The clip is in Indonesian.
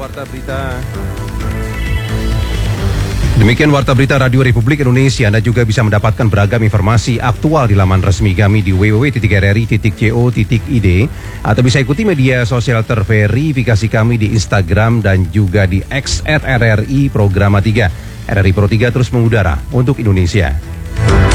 Warta Berita Radio Republik Indonesia. Anda juga bisa mendapatkan beragam informasi aktual di laman resmi kami di www.rri.co.id atau bisa ikuti media sosial terverifikasi kami di Instagram dan juga di X @RRI Programa 3. RRI Pro 3 terus mengudara untuk Indonesia.